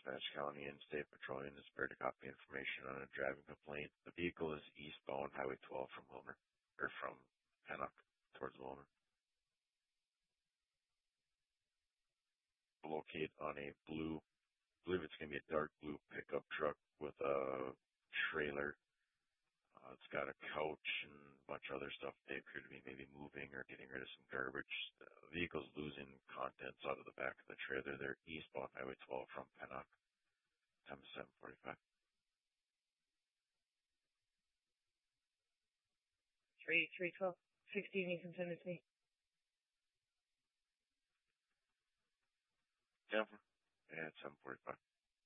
Dispatch County and State Patrol Unit is prepared to copy information on a driving complaint. The vehicle is eastbound Highway 12 from Wilmer, or from Pennock towards Wilmer. Locate on a blue, I believe it's going to be a dark blue pickup truck with a trailer. It's got a couch and a bunch of other stuff. They appear to be maybe moving or getting rid of some garbage. The vehicle's losing contents out of the back of the trailer. They're eastbound Highway 12 from Pennock. Time is 7:45. 312. 16, you can send it to me. Yeah, it's 7:45.